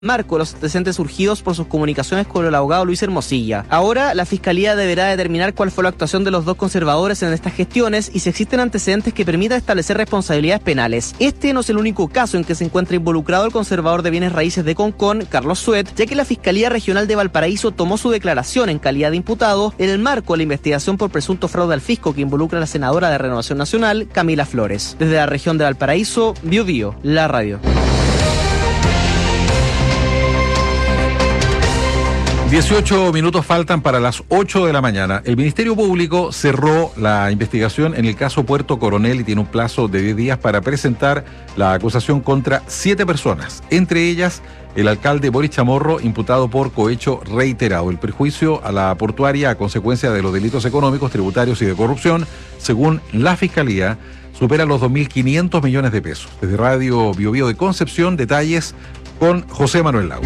marco los antecedentes surgidos por sus comunicaciones con el abogado Luis Hermosilla. Ahora, la Fiscalía deberá determinar cuál fue la actuación de los dos conservadores en estas gestiones y si existen antecedentes que permitan establecer responsabilidades penales. Este no es el único caso en que se encuentra involucrado el conservador de bienes raíces de Concón, Carlos Suet, ya que la Fiscalía Regional de Valparaíso tomó su declaración en calidad de imputado en el marco de la investigación por presunto fraude al fisco que involucra a la senadora de Renovación Nacional, Camila Flores. Desde la región de Valparaíso, Bio Bio, la radio. 18 minutos faltan para las 8 de la mañana. El Ministerio Público cerró la investigación en el caso Puerto Coronel y tiene un plazo de 10 días para presentar la acusación contra 7 personas, entre ellas el alcalde Boris Chamorro, imputado por cohecho reiterado. El perjuicio a la portuaria a consecuencia de los delitos económicos, tributarios y de corrupción, según la Fiscalía, supera los 2.500 millones de pesos. Desde Radio Bio Bio de Concepción, detalles con José Manuel Lagos.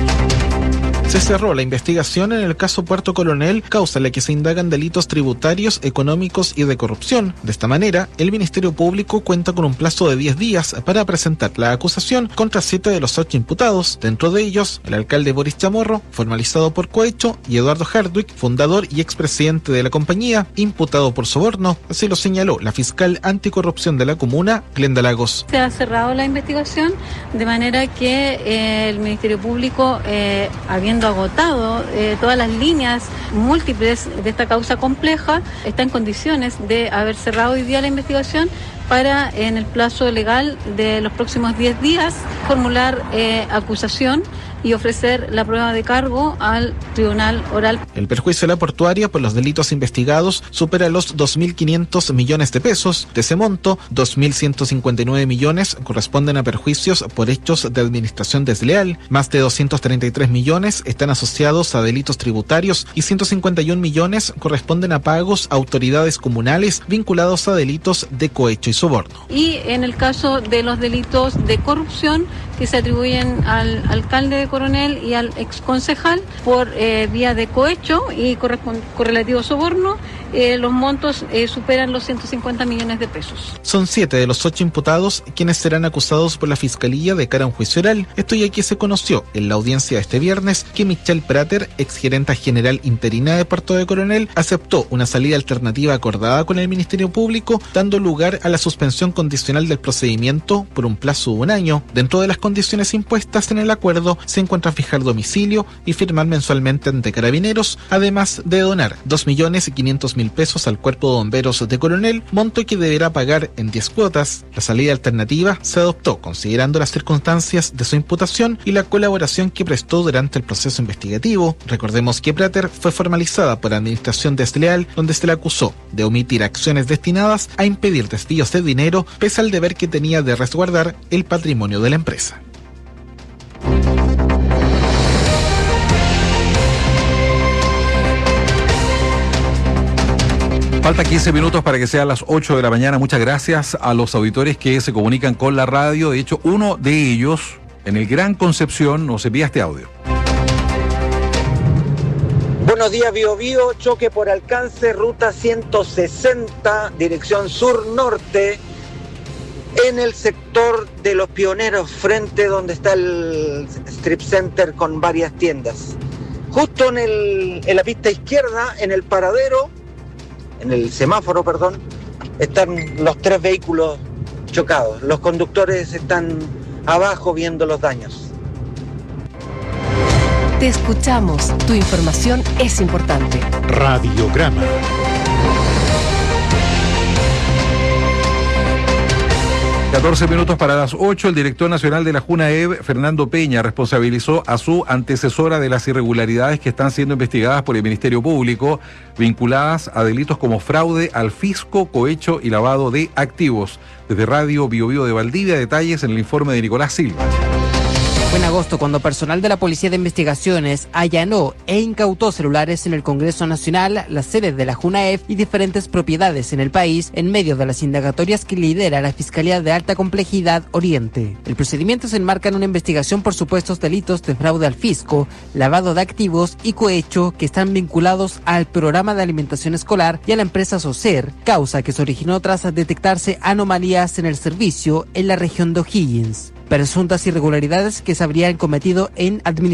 Se cerró la investigación en el caso Puerto Coronel, causa en la que se indagan delitos tributarios, económicos y de corrupción. De esta manera, el Ministerio Público cuenta con un plazo de 10 días para presentar la acusación contra 7 de los 8 imputados, dentro de ellos el alcalde Boris Chamorro, formalizado por cohecho, y Eduardo Hardwick, fundador y expresidente de la compañía, imputado por soborno, así lo señaló la fiscal anticorrupción de la comuna, Glenda Lagos. Se ha cerrado la investigación de manera que el Ministerio Público, habiendo agotado todas las líneas múltiples de esta causa compleja, está en condiciones de haber cerrado hoy día la investigación para, en el plazo legal de los próximos 10 días, formular acusación y ofrecer la prueba de cargo al tribunal oral. El perjuicio de la portuaria por los delitos investigados supera los 2.500 millones de pesos. De ese monto, 2.159 millones corresponden a perjuicios por hechos de administración desleal, más de 233 millones están asociados a delitos tributarios y 151 millones corresponden a pagos a autoridades comunales vinculados a delitos de cohecho y soborno. Y en el caso de los delitos de corrupción que se atribuyen al alcalde de Coronel y al exconcejal por vía de cohecho y correlativo soborno, los montos superan los 150 millones de pesos. Son 7 de los 8 imputados quienes serán acusados por la Fiscalía de cara a un juicio oral. Esto ya que se conoció en la audiencia de este viernes que Michelle Prater, exgerenta general interina de Puerto de Coronel, aceptó una salida alternativa acordada con el Ministerio Público, dando lugar a la suspensión condicional del procedimiento por un plazo de un año. Dentro de las condiciones impuestas en el acuerdo se encuentra fijar domicilio y firmar mensualmente ante Carabineros, además de donar 2.500.000 pesos al Cuerpo de Bomberos de Coronel, monto que deberá pagar en 10 cuotas. La salida alternativa se adoptó considerando las circunstancias de su imputación y la colaboración que prestó durante el proceso investigativo. Recordemos que Prater fue formalizada por administración desleal, donde se le acusó de omitir acciones destinadas a impedir desvíos de dinero, pese al deber que tenía de resguardar el patrimonio de la empresa. Falta 15 minutos para que sean las 8 de la mañana. Muchas gracias a los auditores que se comunican con la radio. De hecho, uno de ellos, en el Gran Concepción, nos envía este audio. Buenos días, Bio Bio. Choque por alcance, ruta 160, dirección sur-norte, en el sector de Los Pioneros, frente donde está el strip center con varias tiendas. Justo en la pista izquierda, en el paradero, en el semáforo, perdón, están los 3 vehículos chocados. Los conductores están abajo viendo los daños. Te escuchamos. Tu información es importante. Radiograma. ...14 minutos para las 8, el director nacional de la JUNAEV, Fernando Peña, responsabilizó a su antecesora de las irregularidades que están siendo investigadas por el Ministerio Público, vinculadas a delitos como fraude al fisco, cohecho y lavado de activos. Desde Radio Bio Bio de Valdivia, detalles en el informe de Nicolás Silva. Fue en agosto cuando personal de la Policía de Investigaciones allanó e incautó celulares en el Congreso Nacional, las sedes de la JUNAEV y diferentes propiedades en el país en medio de las indagatorias que lidera la Fiscalía de Alta Complejidad Oriente. El procedimiento se enmarca en una investigación por supuestos delitos de fraude al fisco, lavado de activos y cohecho que están vinculados al programa de alimentación escolar y a la empresa SOCER, causa que se originó tras detectarse anomalías en el servicio en la región de O'Higgins. presuntas irregularidades que se habrían cometido en administración